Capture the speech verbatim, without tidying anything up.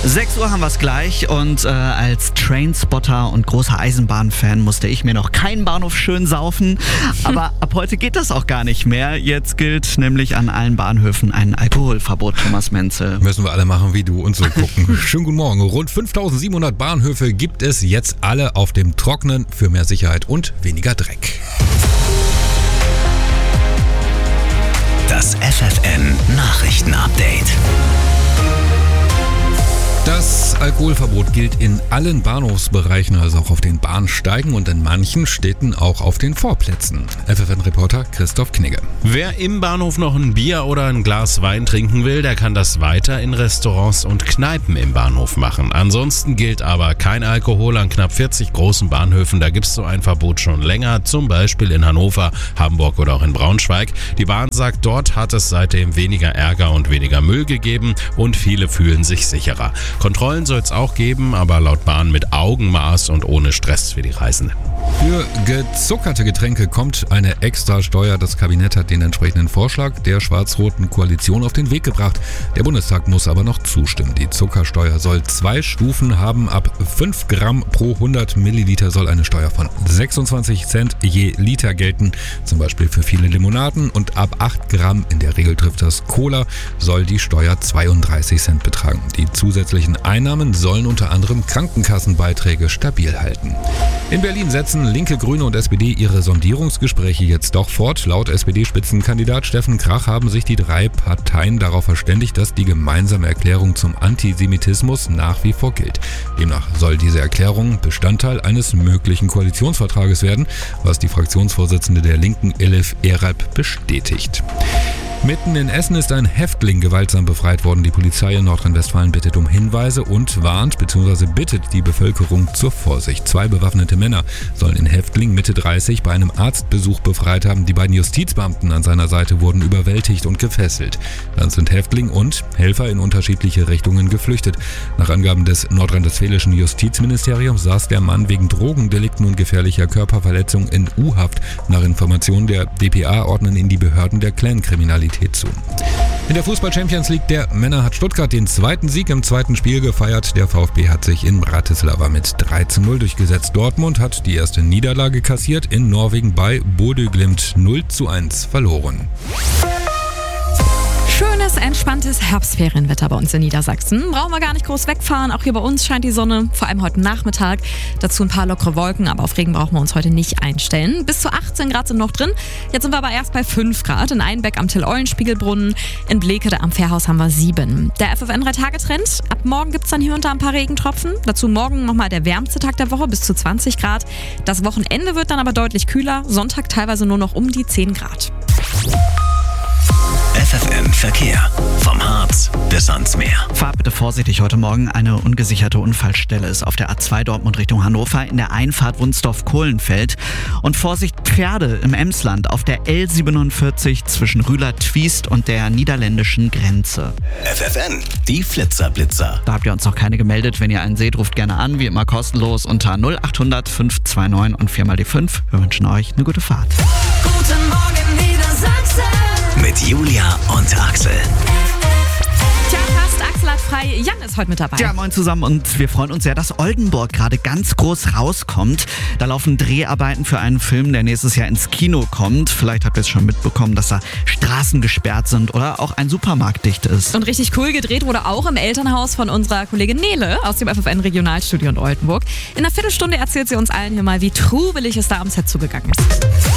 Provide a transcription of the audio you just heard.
sechs Uhr haben wir es gleich und äh, als Trainspotter und großer Eisenbahnfan musste ich mir noch keinen Bahnhof schön saufen. Aber ab heute geht das auch gar nicht mehr. Jetzt gilt nämlich an allen Bahnhöfen ein Alkoholverbot, Thomas Menzel. Müssen wir alle machen wie du und so gucken. Schönen guten Morgen. Rund fünftausendsiebenhundert Bahnhöfe gibt es jetzt alle auf dem Trockenen für mehr Sicherheit und weniger Dreck. Das F F N Nachrichtenupdate. Das Alkoholverbot gilt in allen Bahnhofsbereichen, also auch auf den Bahnsteigen und in manchen Städten auch auf den Vorplätzen. F F N-Reporter Christoph Knigge. Wer im Bahnhof noch ein Bier oder ein Glas Wein trinken will, der kann das weiter in Restaurants und Kneipen im Bahnhof machen. Ansonsten gilt aber kein Alkohol an knapp vierzig großen Bahnhöfen. Da gibt es so ein Verbot schon länger, zum Beispiel in Hannover, Hamburg oder auch in Braunschweig. Die Bahn sagt, dort hat es seitdem weniger Ärger und weniger Müll gegeben und viele fühlen sich sicherer. Kontrollen soll es auch geben, aber laut Bahn mit Augenmaß und ohne Stress für die Reisenden. Für gezuckerte Getränke kommt eine Extrasteuer. Das Kabinett hat den entsprechenden Vorschlag der schwarz-roten Koalition auf den Weg gebracht. Der Bundestag muss aber noch zustimmen. Die Zuckersteuer soll zwei Stufen haben. Ab fünf Gramm pro hundert Milliliter soll eine Steuer von sechsundzwanzig Cent je Liter gelten, zum Beispiel für viele Limonaden. Und ab acht Gramm, in der Regel trifft das Cola, soll die Steuer zweiunddreißig Cent betragen. Die zusätzlichen Einnahmen sollen unter anderem Krankenkassenbeiträge stabil halten. In Berlin setzen Linke, Grüne und S P D ihre Sondierungsgespräche jetzt doch fort. Laut S P D-Spitzenkandidat Steffen Krach haben sich die drei Parteien darauf verständigt, dass die gemeinsame Erklärung zum Antisemitismus nach wie vor gilt. Demnach soll diese Erklärung Bestandteil eines möglichen Koalitionsvertrages werden, was die Fraktionsvorsitzende der Linken Elif Ereb bestätigt. Mitten in Essen ist ein Häftling gewaltsam befreit worden. Die Polizei in Nordrhein-Westfalen bittet um Hinweise und warnt bzw. bittet die Bevölkerung zur Vorsicht. Zwei bewaffnete Männer sollen den Häftling Mitte dreißig bei einem Arztbesuch befreit haben. Die beiden Justizbeamten an seiner Seite wurden überwältigt und gefesselt. Dann sind Häftling und Helfer in unterschiedliche Richtungen geflüchtet. Nach Angaben des nordrhein-westfälischen Justizministeriums saß der Mann wegen Drogendelikten und gefährlicher Körperverletzung in U-Haft. Nach Informationen der D P A ordnen ihn die Behörden der Clankriminalität zu. In der Fußball-Champions League der Männer hat Stuttgart den zweiten Sieg im zweiten Spiel gefeiert. Der VfB hat sich in Bratislava mit drei zu null durchgesetzt. Dortmund hat die erste Niederlage kassiert, in Norwegen bei Bodø Glimt null zu eins verloren. Schönes, entspanntes Herbstferienwetter bei uns in Niedersachsen. Brauchen wir gar nicht groß wegfahren. Auch hier bei uns scheint die Sonne, vor allem heute Nachmittag. Dazu ein paar lockere Wolken, aber auf Regen brauchen wir uns heute nicht einstellen. Bis zu achtzehn Grad sind noch drin. Jetzt sind wir aber erst bei fünf Grad. In Einbeck am Till-Eulen-Spiegelbrunnen. In Blekede am Fährhaus haben wir sieben. Der F F N drei Tage Trend. Ab morgen gibt es dann hier und da ein paar Regentropfen. Dazu morgen nochmal der wärmste Tag der Woche, bis zu zwanzig Grad. Das Wochenende wird dann aber deutlich kühler. Sonntag teilweise nur noch um die zehn Grad. F F N Verkehr. Vom Harz bis ans Meer. Fahrt bitte vorsichtig heute Morgen. Eine ungesicherte Unfallstelle ist auf der A zwei Dortmund Richtung Hannover in der Einfahrt Wunsdorf-Kohlenfeld. Und Vorsicht Pferde im Emsland auf der L siebenundvierzig zwischen Rühler-Twiest und der niederländischen Grenze. F F N, die Flitzerblitzer. Da habt ihr uns noch keine gemeldet. Wenn ihr einen seht, ruft gerne an. Wie immer kostenlos unter null acht hundert fünf zwei neun und vier mal die fünf. Wir wünschen euch eine gute Fahrt. Guten Morgen Niedersachsen. Mit Julia und Axel. Tja, fast Axel hat frei. Jan ist heute mit dabei. Ja, moin zusammen und wir freuen uns sehr, dass Oldenburg gerade ganz groß rauskommt. Da laufen Dreharbeiten für einen Film, der nächstes Jahr ins Kino kommt. Vielleicht habt ihr es schon mitbekommen, dass da Straßen gesperrt sind oder auch ein Supermarkt dicht ist. Und richtig cool gedreht wurde auch im Elternhaus von unserer Kollegin Nele aus dem F F N Regionalstudio in Oldenburg. In einer Viertelstunde erzählt sie uns allen hier mal, wie trubelig es da am Set zugegangen ist.